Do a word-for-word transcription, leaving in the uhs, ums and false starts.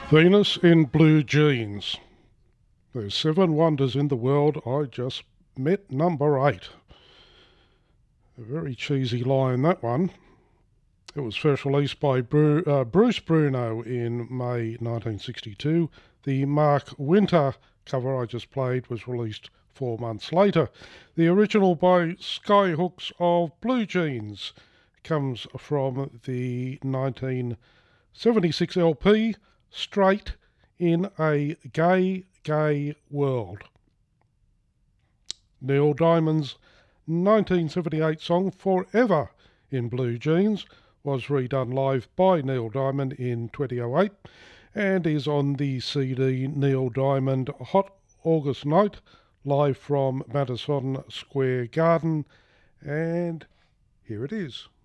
Venus in Blue Jeans. There's seven wonders in the world. I just met number eight. A very cheesy line, that one. It was first released by Bru- uh, Bruce Bruno in May nineteen sixty-two. The Mark Winter cover I just played was released four months later. The original by Skyhooks of Blue Jeans comes from the nineteen seventy-six L P Straight in a Gay, Gay World. Neil Diamond's nineteen seventy-eight song Forever in Blue Jeans was redone live by Neil Diamond in twenty oh eight and is on the C D Neil Diamond Hot August Night live from Madison Square Garden, and here it is.